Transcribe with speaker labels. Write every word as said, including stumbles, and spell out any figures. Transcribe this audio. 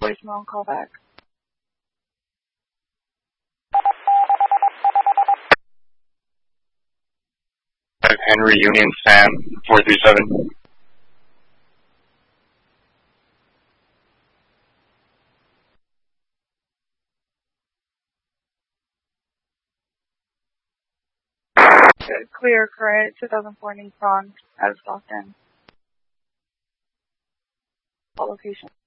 Speaker 1: voicemail and call back.
Speaker 2: Henry Union Sam four three seven.
Speaker 1: Clear, correct, two thousand four Nissan out of Stockton. What location?